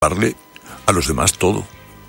darle a los demás todo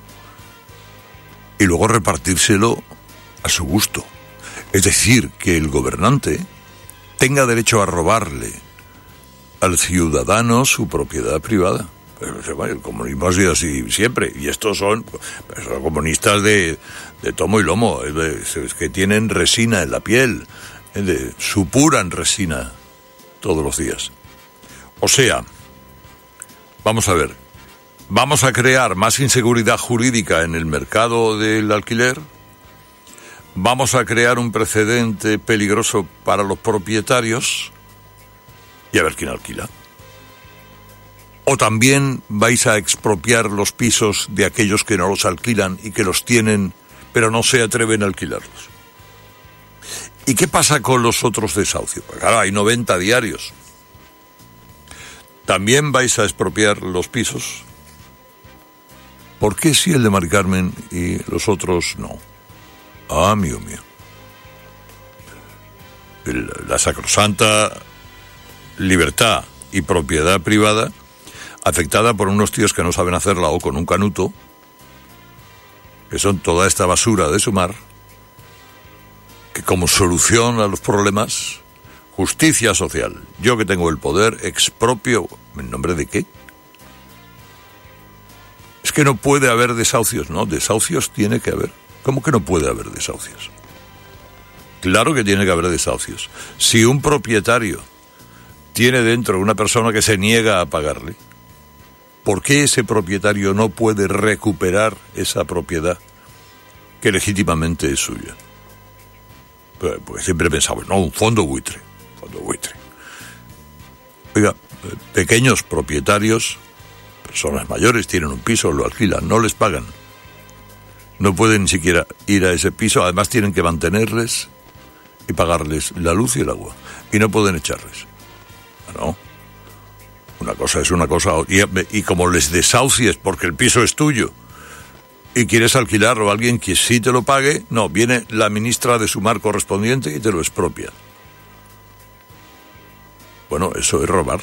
y luego repartírselo a su gusto. Es decir, que el gobernante tenga derecho a robarle al ciudadano su propiedad privada. El comunismo ha sido así siempre, y estos son comunistas de tomo y lomo, que tienen resina en la piel, supuran resina todos los días. O sea, vamos a ver, ¿vamos a crear más inseguridad jurídica en el mercado del alquiler? ¿Vamos a crear un precedente peligroso para los propietarios? Y a ver quién alquila. ¿O también vais a expropiar los pisos de aquellos que no los alquilan y que los tienen, pero no se atreven a alquilarlos? ¿Y qué pasa con los otros desahucios? Pues claro, hay 90 diarios. ¿También vais a expropiar los pisos? ¿Por qué si el de Mari Carmen y los otros no? Ah, amigo mío. La sacrosanta libertad y propiedad privada afectada por unos tíos que no saben hacerla o con un canuto, que son toda esta basura de Sumar, que como solución a los problemas, justicia social. Yo que tengo el poder, expropio. ¿En nombre de qué? Es que no puede haber desahucios, ¿no? Desahucios tiene que haber. ¿Cómo que no puede haber desahucios? Claro que tiene que haber desahucios. Si un propietario tiene dentro una persona que se niega a pagarle, ¿por qué ese propietario no puede recuperar esa propiedad que legítimamente es suya? Pues siempre pensaba, no, un fondo buitre. Oiga, pequeños propietarios, personas mayores, tienen un piso, lo alquilan, no les pagan. No pueden ni siquiera ir a ese piso, además tienen que mantenerles y pagarles la luz y el agua. Y no pueden echarles. No. Una cosa es una cosa. Y como les desahucies porque el piso es tuyo y quieres alquilarlo a alguien que sí te lo pague, no, viene la ministra de Sumar correspondiente y te lo expropia. Bueno, eso es robar.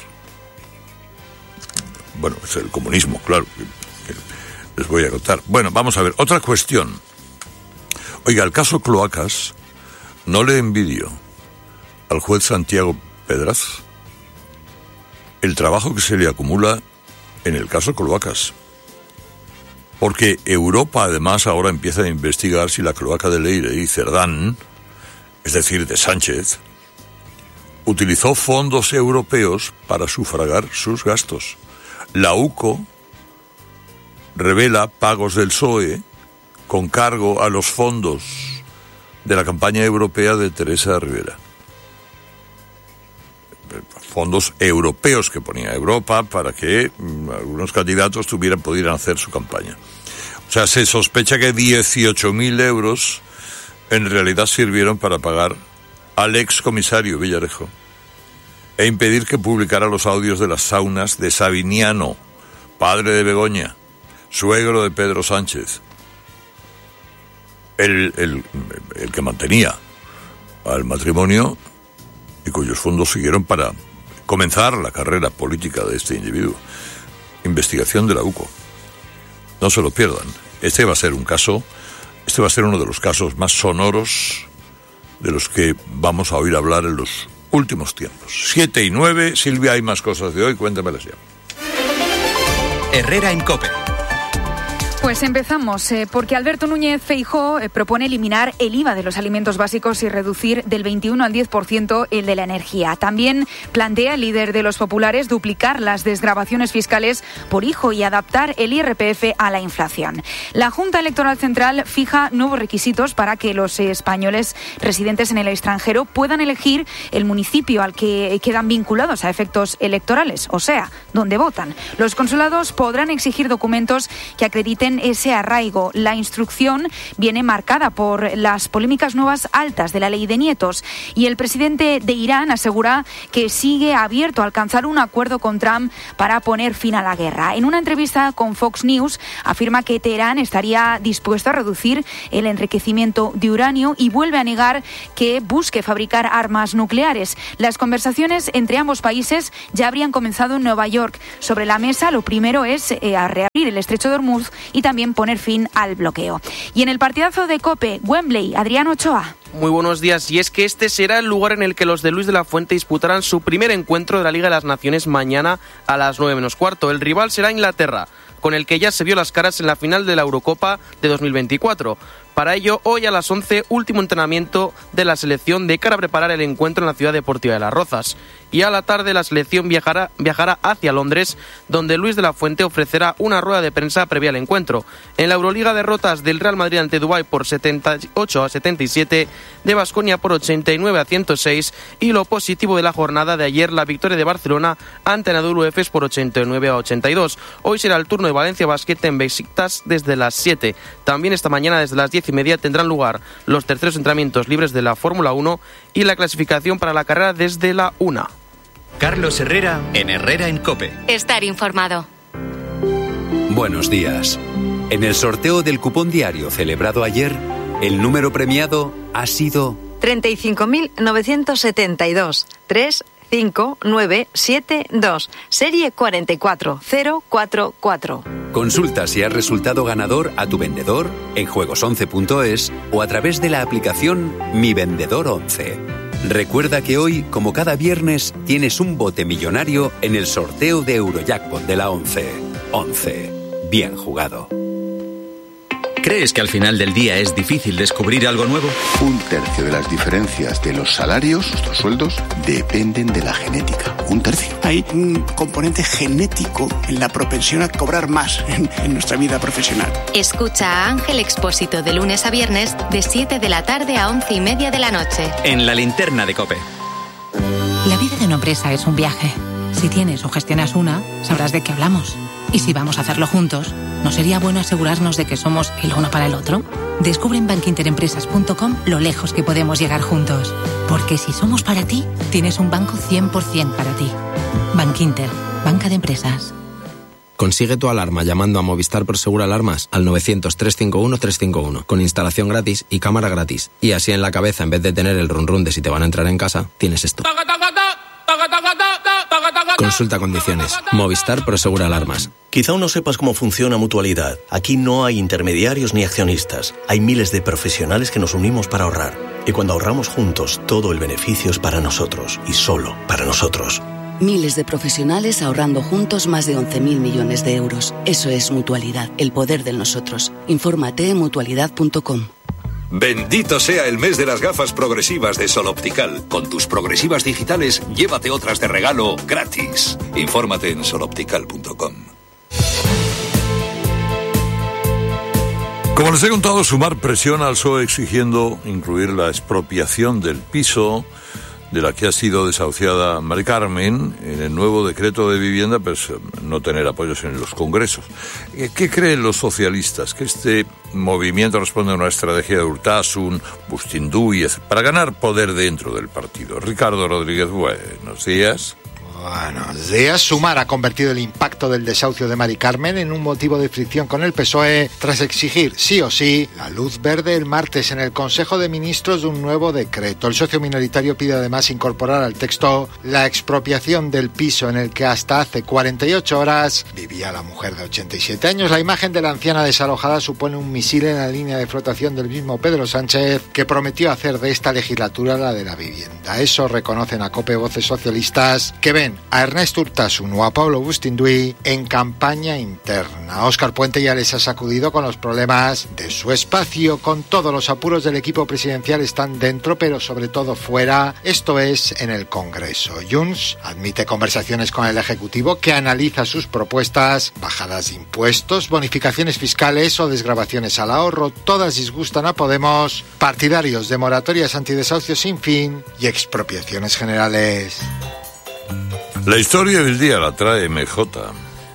Bueno, es el comunismo, claro, que les voy a contar. Bueno, vamos a ver, otra cuestión. Oiga, el caso Cloacas, no le envidio al juez Santiago Pedraz el trabajo que se le acumula en el caso Cloacas. Porque Europa, además, ahora empieza a investigar si la cloaca de Leire y Cerdán, es decir, de Sánchez, utilizó fondos europeos para sufragar sus gastos. La UCO revela pagos del PSOE con cargo a los fondos de la campaña europea de Teresa Rivera. Fondos europeos que ponía Europa para que algunos candidatos pudieran hacer su campaña. O sea, se sospecha que 18.000 euros en realidad sirvieron para pagar al excomisario Villarejo e impedir que publicara los audios de las saunas de Sabiniano, padre de Begoña, suegro de Pedro Sánchez, el que mantenía al matrimonio y cuyos fondos siguieron para comenzar la carrera política de este individuo. Investigación de la UCO. No se lo pierdan. Este va a ser uno de los casos más sonoros de los que vamos a oír hablar en los últimos tiempos. 7:09, Silvia, hay más cosas de hoy, cuéntamelas ya. Herrera en COPE. Pues empezamos, porque Alberto Núñez Feijóo propone eliminar el IVA de los alimentos básicos y reducir del 21 al 10% el de la energía. También plantea el líder de los populares duplicar las desgravaciones fiscales por hijo y adaptar el IRPF a la inflación. La Junta Electoral Central fija nuevos requisitos para que los españoles residentes en el extranjero puedan elegir el municipio al que quedan vinculados a efectos electorales, o sea, donde votan. Los consulados podrán exigir documentos que acrediten también ese arraigo. La instrucción viene marcada por las polémicas nuevas altas de la ley de nietos y el presidente de Irán asegura que sigue abierto a alcanzar un acuerdo con Trump para poner fin a la guerra. En una entrevista con Fox News afirma que Teherán estaría dispuesto a reducir el enriquecimiento de uranio y vuelve a negar que busque fabricar armas nucleares. Las conversaciones entre ambos países ya habrían comenzado en Nueva York. Sobre la mesa, lo primero es reabrir el estrecho de Hormuz y también poner fin al bloqueo. Y en el partidazo de COPE, Wembley, Adrián Ochoa. Muy buenos días, y es que este será el lugar en el que los de Luis de la Fuente disputarán su primer encuentro de la Liga de las Naciones mañana a las 9:15. El rival será Inglaterra, con el que ya se vio las caras en la final de la Eurocopa de 2024. Para ello, hoy a las 11, último entrenamiento de la selección de cara a preparar el encuentro en la Ciudad Deportiva de Las Rozas. Y a la tarde la selección viajará hacia Londres, donde Luis de la Fuente ofrecerá una rueda de prensa previa al encuentro. En la Euroliga, derrotas del Real Madrid ante Dubái por 78-77, de Baskonia por 89-106 y lo positivo de la jornada de ayer, la victoria de Barcelona ante Anadolu Efes por 89-82. Hoy será el turno de Valencia Basket en Besiktas desde las 7. También esta mañana desde las 10:30 tendrán lugar los terceros entrenamientos libres de la Fórmula 1 y la clasificación para la carrera desde la 1. Carlos Herrera en Herrera en COPE. Estar informado. Buenos días. En el sorteo del cupón diario celebrado ayer, el número premiado ha sido 35.972 35972, serie 44044. Consulta si has resultado ganador a tu vendedor en juegos11.es o a través de la aplicación Mi Vendedor 11. Recuerda que hoy, como cada viernes, tienes un bote millonario en el sorteo de Eurojackpot de la 11. 11. Bien jugado. ¿Crees que al final del día es difícil descubrir algo nuevo? 1/3 de las diferencias de los salarios, nuestros sueldos, dependen de la genética. 1/3. Hay un componente genético en la propensión a cobrar más en nuestra vida profesional. Escucha a Ángel Expósito de lunes a viernes de 7 de la tarde a 11:30 de la noche. En la linterna de COPE. La vida de una empresa es un viaje. Si tienes o gestionas una, sabrás de qué hablamos. Y si vamos a hacerlo juntos, ¿no sería bueno asegurarnos de que somos el uno para el otro? Descubre en bankinterempresas.com lo lejos que podemos llegar juntos. Porque si somos para ti, tienes un banco 100% para ti. Bankinter, banca de empresas. Consigue tu alarma llamando a Movistar Prosegur Alarmas al 900-351-351 con instalación gratis y cámara gratis. Y así en la cabeza, en vez de tener el run run de si te van a entrar en casa, tienes esto. Consulta condiciones. Movistar Prosegur Alarmas. Quizá aún no sepas cómo funciona Mutualidad. Aquí no hay intermediarios ni accionistas. Hay miles de profesionales que nos unimos para ahorrar. Y cuando ahorramos juntos, todo el beneficio es para nosotros y solo para nosotros. Miles de profesionales ahorrando juntos más de 11.000 millones de euros. Eso es Mutualidad, el poder del nosotros. Infórmate en mutualidad.com. Bendito sea el mes de las gafas progresivas de Sol Optical. Con tus progresivas digitales, llévate otras de regalo gratis. Infórmate en soloptical.com. Como les he contado, Sumar presiona al PSOE exigiendo incluir la expropiación del piso de la que ha sido desahuciada Mari Carmen en el nuevo decreto de vivienda, pues no tener apoyos en los congresos. ¿Qué creen los socialistas? ¿Que este movimiento responde a una estrategia de Urtasun, Bustinduy, para ganar poder dentro del partido? Ricardo Rodríguez, buenos días. Buenos días. Sumar ha convertido el impacto del desahucio de Mari Carmen en un motivo de fricción con el PSOE tras exigir sí o sí la luz verde el martes en el Consejo de Ministros de un nuevo decreto. El socio minoritario pide además incorporar al texto la expropiación del piso en el que hasta hace 48 horas vivía la mujer de 87 años. La imagen de la anciana desalojada supone un misil en la línea de flotación del mismo Pedro Sánchez, que prometió hacer de esta legislatura la de la vivienda. Eso reconocen a COPE voces socialistas que ven a Ernesto Urtasun o a Pablo Bustinduy en campaña interna. Óscar Puente ya les ha sacudido con los problemas de su espacio. Con todos los apuros del equipo presidencial están dentro, pero sobre todo fuera, esto es, en el Congreso. Junts admite conversaciones con el Ejecutivo, que analiza sus propuestas: bajadas de impuestos, bonificaciones fiscales o desgravaciones al ahorro. Todas disgustan a Podemos, partidarios de moratorias antidesahucios sin fin y expropiaciones generales. La historia del día la trae MJ.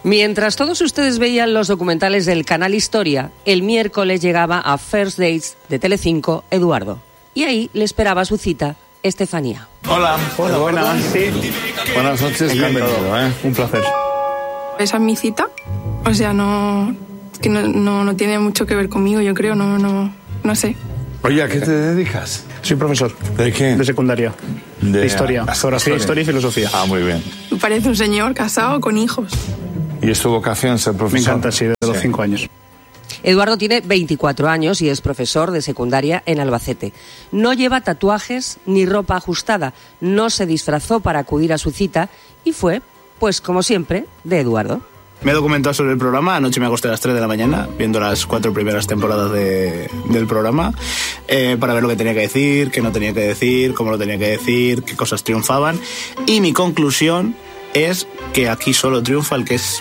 Mientras todos ustedes veían los documentales del canal Historia, el miércoles llegaba a First Dates de Telecinco Eduardo. Y ahí le esperaba su cita Estefanía. Hola, buenas. Sí. Buenas noches, bienvenido, un placer. Esa es mi cita, o sea, no tiene mucho que ver conmigo, yo creo, no sé. Oye, ¿a qué te dedicas? Soy profesor. ¿De qué? De secundaria. De historia, geografía, historia y filosofía. Ah, muy bien. Parece un señor casado con hijos. ¿Y es tu vocación ser profesor? Me encanta, sí, desde los 5 años. Eduardo tiene 24 años y es profesor de secundaria en Albacete. No lleva tatuajes ni ropa ajustada, no se disfrazó para acudir a su cita y fue, pues como siempre, de Eduardo. Me he documentado sobre el programa, anoche me acosté a las 3 de la mañana viendo las 4 primeras temporadas del programa para ver lo que tenía que decir, qué no tenía que decir, cómo lo tenía que decir, qué cosas triunfaban, y mi conclusión es que aquí solo triunfa el que es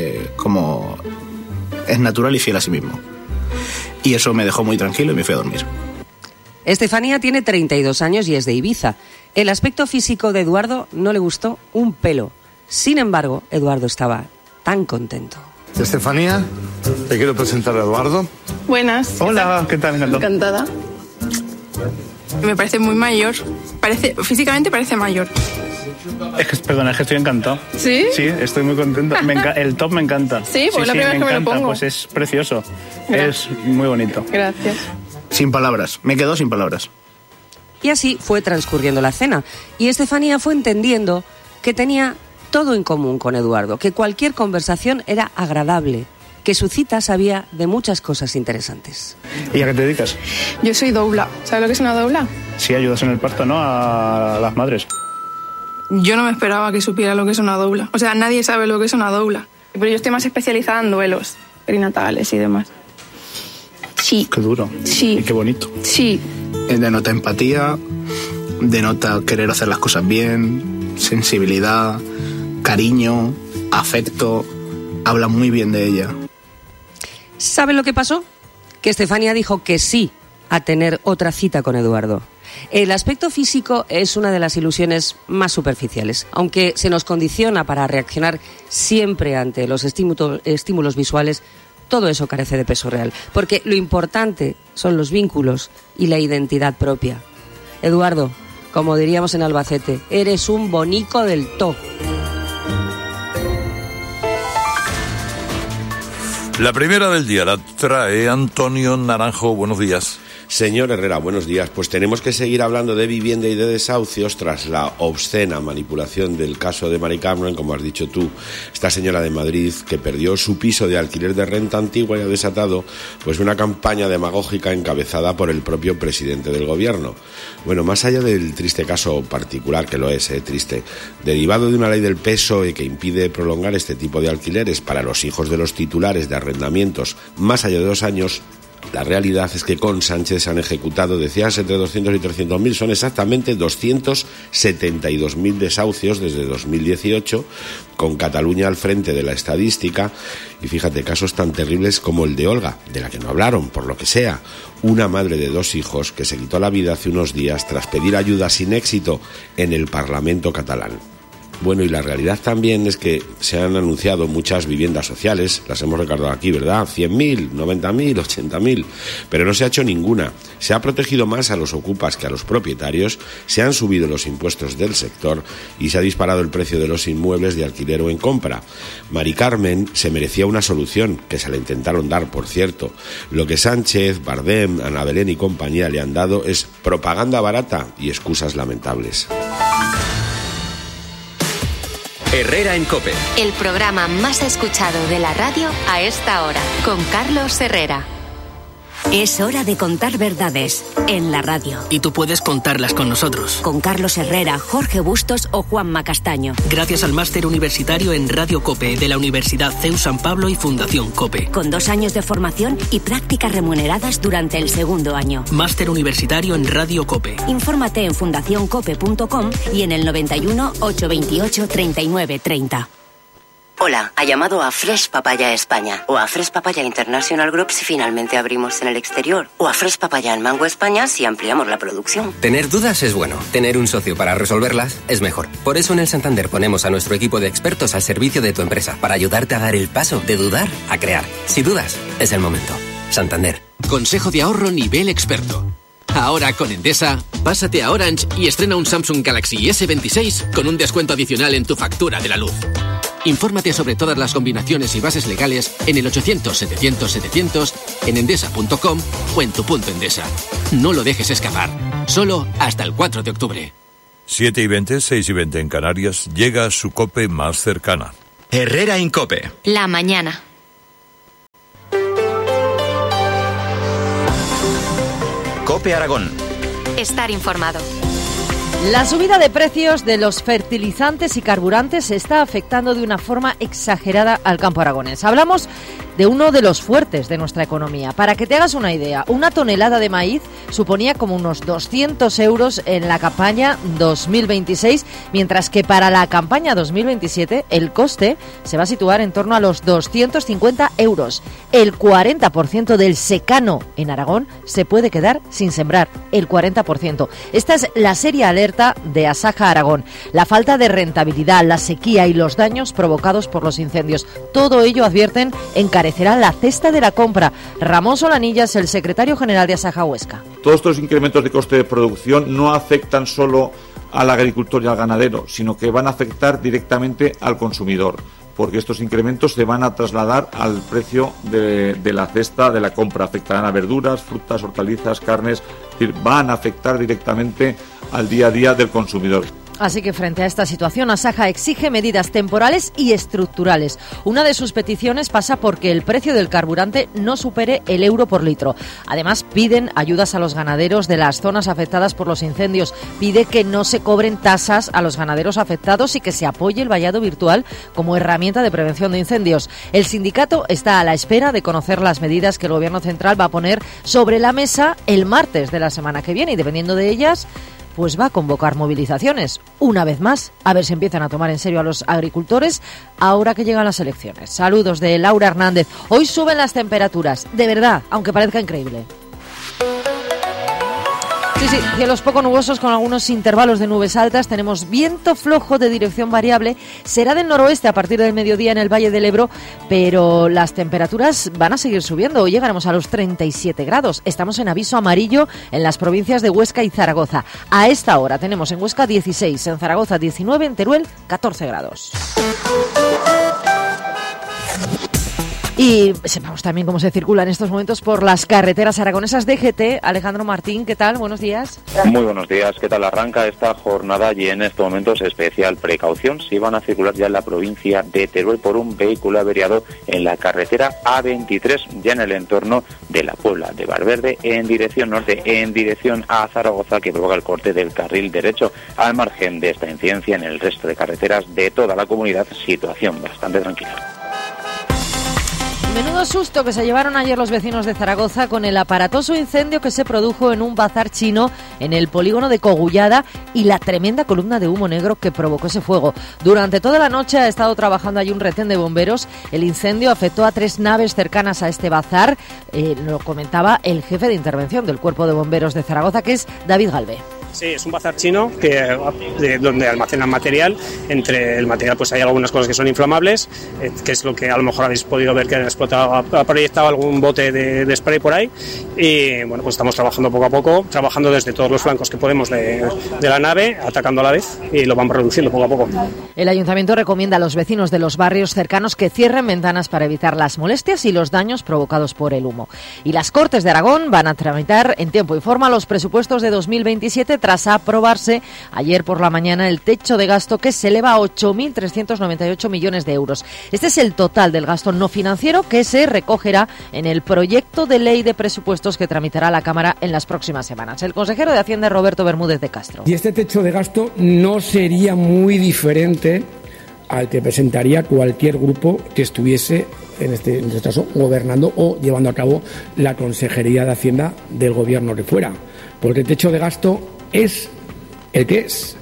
es natural y fiel a sí mismo. Y eso me dejó muy tranquilo y me fui a dormir. Estefanía tiene 32 años y es de Ibiza. El aspecto físico de Eduardo no le gustó un pelo. Sin embargo, Eduardo estaba tan contento. Estefanía, te quiero presentar a Eduardo. Buenas. Hola, ¿qué tal? Encantada. Me parece muy mayor. Físicamente parece mayor. Es que estoy encantado. ¿Sí? Sí, estoy muy contento. El top me encanta. Sí, pues la primera vez que me lo pongo. Pues es precioso. Gracias. Es muy bonito. Gracias. Sin palabras. Me quedo sin palabras. Y así fue transcurriendo la cena. Y Estefanía fue entendiendo que tenía todo en común con Eduardo, que cualquier conversación era agradable, que su cita sabía de muchas cosas interesantes. ¿Y a qué te dedicas? Yo soy doula. ¿Sabes lo que es una doula? Sí, ayudas en el parto, ¿no? A las madres. Yo no me esperaba que supiera lo que es una doula. O sea, nadie sabe lo que es una doula. Pero yo estoy más especializada en duelos perinatales y demás. Sí. Qué duro. Sí. Y qué bonito. Sí. Denota empatía, denota querer hacer las cosas bien, sensibilidad, cariño, afecto. Habla muy bien de ella. ¿Saben lo que pasó? Que Estefanía dijo que sí a tener otra cita con Eduardo. El aspecto físico es una de las ilusiones más superficiales, aunque se nos condiciona para reaccionar siempre ante los estímulos visuales. Todo eso carece de peso real, porque lo importante son los vínculos y la identidad propia. Eduardo, como diríamos en Albacete, eres un bonico del to. La primera del día la trae Antonio Naranjo. Buenos días. Señor Herrera, buenos días. Pues tenemos que seguir hablando de vivienda y de desahucios tras la obscena manipulación del caso de Mari Carmen, como has dicho tú, esta señora de Madrid que perdió su piso de alquiler de renta antigua y ha desatado pues una campaña demagógica encabezada por el propio presidente del gobierno. Bueno, más allá del triste caso particular, que lo es, triste, derivado de una ley del PSOE que impide prolongar este tipo de alquileres para los hijos de los titulares de arrendamientos más allá de 2 años, la realidad es que con Sánchez se han ejecutado, decías, entre 200 y 300.000, son exactamente 272.000 desahucios desde 2018, con Cataluña al frente de la estadística. Y fíjate, casos tan terribles como el de Olga, de la que no hablaron, por lo que sea, una madre de 2 hijos que se quitó la vida hace unos días tras pedir ayuda sin éxito en el Parlamento catalán. Bueno, y la realidad también es que se han anunciado muchas viviendas sociales, las hemos recordado aquí, ¿verdad? 100.000, 90.000, 80.000, pero no se ha hecho ninguna. Se ha protegido más a los ocupas que a los propietarios, se han subido los impuestos del sector y se ha disparado el precio de los inmuebles de alquiler o en compra. Mari Carmen se merecía una solución, que se la intentaron dar, por cierto. Lo que Sánchez, Bardem, Ana Belén y compañía le han dado es propaganda barata y excusas lamentables. Herrera en COPE. El programa más escuchado de la radio a esta hora, con Carlos Herrera. Es hora de contar verdades en la radio. Y tú puedes contarlas con nosotros. Con Carlos Herrera, Jorge Bustos o Juanma Castaño. Gracias al máster universitario en Radio COPE de la Universidad CEU San Pablo y Fundación COPE. Con 2 años de formación y prácticas remuneradas durante el 2º año. Máster universitario en Radio COPE. Infórmate en fundacioncope.com y en el 91 828 39 30. Hola, ha llamado a Fresh Papaya España o a Fresh Papaya International Group si finalmente abrimos en el exterior o a Fresh Papaya en Mango España si ampliamos la producción. Tener dudas es bueno, tener un socio para resolverlas es mejor. Por eso en el Santander ponemos a nuestro equipo de expertos al servicio de tu empresa para ayudarte a dar el paso de dudar a crear. Si dudas, es el momento. Santander. Consejo de ahorro nivel experto. Ahora con Endesa, pásate a Orange y estrena un Samsung Galaxy S26 con un descuento adicional en tu factura de la luz. Infórmate sobre todas las combinaciones y bases legales en el 800-700-700, en endesa.com o en tu punto Endesa. No lo dejes escapar. Solo hasta el 4 de octubre. 7:20, 6:20 en Canarias. Llega a su COPE más cercana. Herrera Incope. La mañana. COPE Aragón. Estar informado. La subida de precios de los fertilizantes y carburantes está afectando de una forma exagerada al campo aragonés. Hablamos de uno de los fuertes de nuestra economía. Para que te hagas una idea, una tonelada de maíz suponía como unos 200 euros en la campaña 2026, mientras que para la campaña 2027 el coste se va a situar en torno a los 250 euros. El 40% del secano en Aragón se puede quedar sin sembrar, el 40%. Esta es la seria alerta de Asaja Aragón. La falta de rentabilidad, la sequía y los daños provocados por los incendios. Todo ello, advierten, encarecerá la cesta de la compra. Ramón Solanillas, el secretario general de Asaja Huesca. Todos estos incrementos de coste de producción no afectan solo al agricultor y al ganadero, sino que van a afectar directamente al consumidor, porque estos incrementos se van a trasladar al precio de la cesta de la compra. Afectarán a verduras, frutas, hortalizas, carnes, es decir, van a afectar directamente al día a día del consumidor. Así que frente a esta situación, Asaja exige medidas temporales y estructurales. Una de sus peticiones pasa por que el precio del carburante no supere el euro por litro. Además, piden ayudas a los ganaderos de las zonas afectadas por los incendios. Pide que no se cobren tasas a los ganaderos afectados y que se apoye el vallado virtual como herramienta de prevención de incendios. El sindicato está a la espera de conocer las medidas que el Gobierno central va a poner sobre la mesa el martes de la semana que viene y, dependiendo de ellas, pues va a convocar movilizaciones. Una vez más, a ver si empiezan a tomar en serio a los agricultores ahora que llegan las elecciones. Saludos de Laura Hernández. Hoy suben las temperaturas, de verdad, aunque parezca increíble. Sí, cielos poco nubosos con algunos intervalos de nubes altas. Tenemos viento flojo de dirección variable. Será del noroeste a partir del mediodía en el Valle del Ebro, pero las temperaturas van a seguir subiendo. Hoy llegaremos a los 37 grados. Estamos en aviso amarillo en las provincias de Huesca y Zaragoza. A esta hora tenemos en Huesca 16, en Zaragoza 19, en Teruel 14 grados. Y sepamos también cómo se circula en estos momentos por las carreteras aragonesas. DGT, Alejandro Martín, ¿qué tal? Buenos días. Muy buenos días, ¿qué tal? Arranca esta jornada y en estos momentos especial precaución si van a circular ya en la provincia de Teruel por un vehículo averiado en la carretera A23, ya en el entorno de la Puebla de Valverde, en dirección norte, en dirección a Zaragoza, que provoca el corte del carril derecho. Al margen de esta incidencia, en el resto de carreteras de toda la comunidad, situación bastante tranquila. Menudo susto que se llevaron ayer los vecinos de Zaragoza con el aparatoso incendio que se produjo en un bazar chino en el polígono de Cogullada y la tremenda columna de humo negro que provocó ese fuego. Durante toda la noche ha estado trabajando allí un retén de bomberos. El incendio afectó a 3 naves cercanas a este bazar. Lo comentaba el jefe de intervención del Cuerpo de Bomberos de Zaragoza, que es David Galvé. Sí, es un bazar chino donde almacenan material. Entre el material pues hay algunas cosas que son inflamables, que es lo que a lo mejor habéis podido ver que han explotado, ha proyectado algún bote de spray por ahí. Y bueno, pues estamos trabajando poco a poco, trabajando desde todos los flancos que podemos de la nave, atacando a la vez, y lo vamos reduciendo poco a poco. El ayuntamiento recomienda a los vecinos de los barrios cercanos que cierren ventanas para evitar las molestias y los daños provocados por el humo. Y las Cortes de Aragón van a tramitar en tiempo y forma los presupuestos de 2027 tras aprobarse ayer por la mañana el techo de gasto que se eleva a 8.398 millones de euros. Este es el total del gasto no financiero que se recogerá en el proyecto de ley de presupuestos que tramitará la Cámara en las próximas semanas. El consejero de Hacienda, Roberto Bermúdez de Castro. Y este techo de gasto no sería muy diferente al que presentaría cualquier grupo que estuviese en este caso gobernando o llevando a cabo la Consejería de Hacienda del gobierno de fuera, porque el techo de gasto es el que es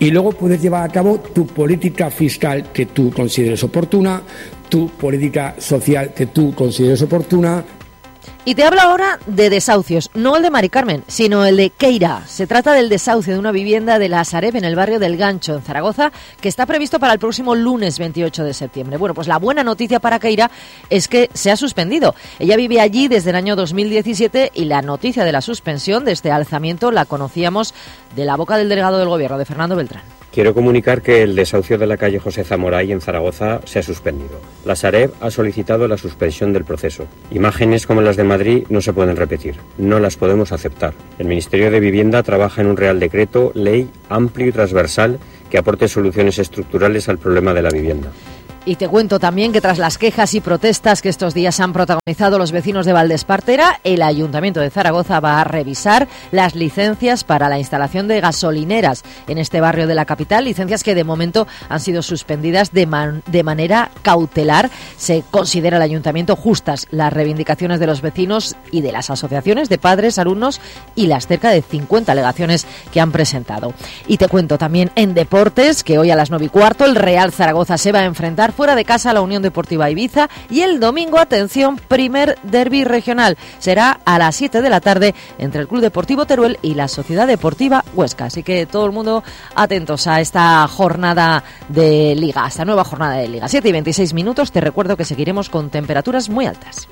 y luego puedes llevar a cabo tu política fiscal que tú consideres oportuna, tu política social que tú consideres oportuna. Y te hablo ahora de desahucios, no el de Mari Carmen, sino el de Keira. Se trata del desahucio de una vivienda de la Sareb en el barrio del Gancho, en Zaragoza, que está previsto para el próximo lunes 28 de septiembre. Bueno, pues la buena noticia para Keira es que se ha suspendido. Ella vive allí desde el año 2017 y la noticia de la suspensión de este alzamiento la conocíamos de la boca del delegado del Gobierno, de Fernando Beltrán. Quiero comunicar que el desahucio de la calle José Zamoray en Zaragoza se ha suspendido. La Sareb ha solicitado la suspensión del proceso. Imágenes como las de Madrid no se pueden repetir. No las podemos aceptar. El Ministerio de Vivienda trabaja en un Real Decreto, ley amplio y transversal que aporte soluciones estructurales al problema de la vivienda. Y te cuento también que tras las quejas y protestas que estos días han protagonizado los vecinos de Valdespartera, el Ayuntamiento de Zaragoza va a revisar las licencias para la instalación de gasolineras en este barrio de la capital, licencias que de momento han sido suspendidas de manera cautelar. Se considera el Ayuntamiento justas las reivindicaciones de los vecinos y de las asociaciones de padres, alumnos y las cerca de 50 alegaciones que han presentado. Y te cuento también en deportes que hoy a las 9:15 el Real Zaragoza se va a enfrentar fuera de casa a la Unión Deportiva Ibiza y el domingo, atención, primer derbi regional. Será a las 7 de la tarde entre el Club Deportivo Teruel y la Sociedad Deportiva Huesca. Así que todo el mundo atentos a esta jornada de Liga, a esta nueva jornada de Liga. 7:26. Te recuerdo que seguiremos con temperaturas muy altas.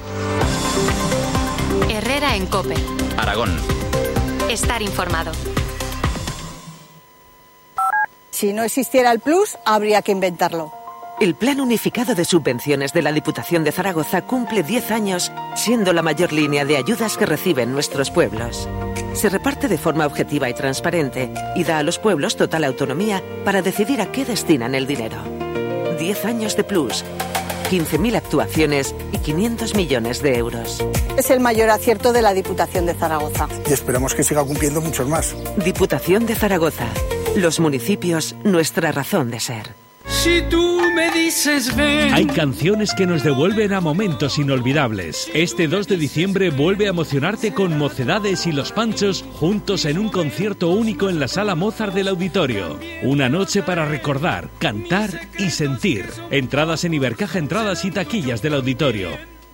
Herrera en COPE. Aragón. Estar informado. Si no existiera el Plus, habría que inventarlo. El Plan Unificado de Subvenciones de la Diputación de Zaragoza cumple 10 años, siendo la mayor línea de ayudas que reciben nuestros pueblos. Se reparte de forma objetiva y transparente y da a los pueblos total autonomía para decidir a qué destinan el dinero. 10 años de Plus, 15.000 actuaciones y 500 millones de euros. Es el mayor acierto de la Diputación de Zaragoza. Y esperamos que siga cumpliendo muchos más. Diputación de Zaragoza. Los municipios, nuestra razón de ser. Si tú me dices ven. Hay canciones que nos devuelven a momentos inolvidables. Este 2 de diciembre vuelve a emocionarte con Mocedades y Los Panchos juntos en un concierto único en la Sala Mozart del Auditorio. Una noche para recordar, cantar y sentir. Entradas en Ibercaja Entradas y taquillas del Auditorio.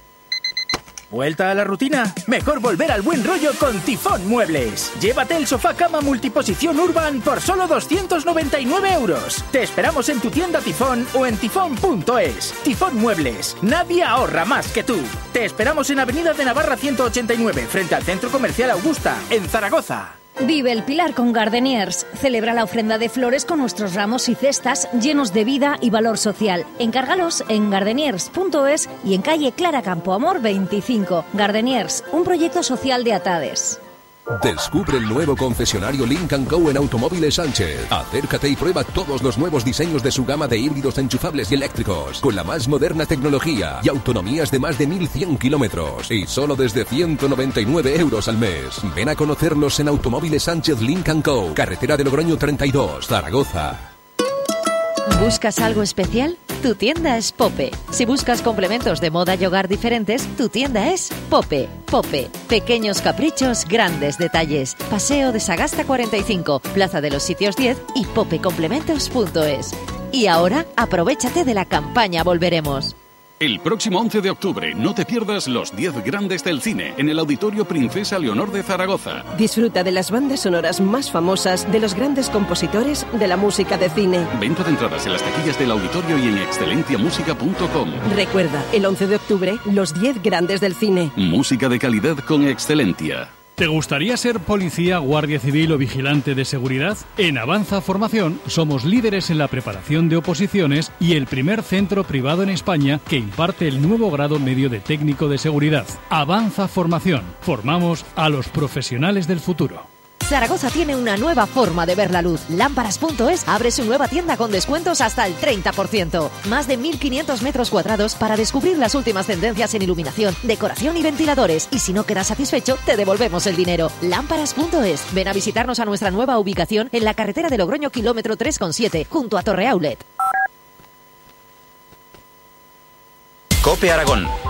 ¿Vuelta a la rutina? Mejor volver al buen rollo con Tifón Muebles. Llévate el sofá cama multiposición Urban por solo 299 euros. Te esperamos en tu tienda Tifón o en tifón.es. Tifón Muebles. Nadie ahorra más que tú. Te esperamos en Avenida de Navarra 189, frente al Centro Comercial Augusta, en Zaragoza. Vive el Pilar con Gardeniers. Celebra la ofrenda de flores con nuestros ramos y cestas llenos de vida y valor social. Encárgalos en gardeniers.es y en calle Clara Campoamor 25. Gardeniers, un proyecto social de Atades. Descubre el nuevo concesionario Lynk & Co en Automóviles Sánchez. Acércate y prueba todos los nuevos diseños de su gama de híbridos enchufables y eléctricos, con la más moderna tecnología y autonomías de más de 1.100 kilómetros. Y solo desde 199 euros al mes. Ven a conocerlos en Automóviles Sánchez Lynk & Co. Carretera de Logroño 32, Zaragoza. ¿Buscas algo especial? Tu tienda es Pope. Si buscas complementos de moda y hogar diferentes, tu tienda es Pope. Pope. Pequeños caprichos, grandes detalles. Paseo de Sagasta 45, Plaza de los Sitios 10 y popecomplementos.es. Y ahora, aprovéchate de la campaña Volveremos. El próximo 11 de octubre no te pierdas los 10 grandes del cine en el Auditorio Princesa Leonor de Zaragoza. Disfruta de las bandas sonoras más famosas de los grandes compositores de la música de cine. Venta de entradas en las taquillas del auditorio y en excelentiamusica.com. Recuerda, el 11 de octubre, los 10 grandes del cine. Música de calidad con Excelentia. ¿Te gustaría ser policía, guardia civil o vigilante de seguridad? En Avanza Formación somos líderes en la preparación de oposiciones y el primer centro privado en España que imparte el nuevo grado medio de técnico de seguridad. Avanza Formación. Formamos a los profesionales del futuro. Zaragoza tiene una nueva forma de ver la luz. Lámparas.es abre su nueva tienda con descuentos hasta el 30%. Más de 1.500 metros cuadrados para descubrir las últimas tendencias en iluminación, decoración y ventiladores. Y si no quedas satisfecho, te devolvemos el dinero. Lámparas.es. Ven a visitarnos a nuestra nueva ubicación en la carretera de Logroño, kilómetro 3,7, junto a Torre Outlet. COPE Aragón.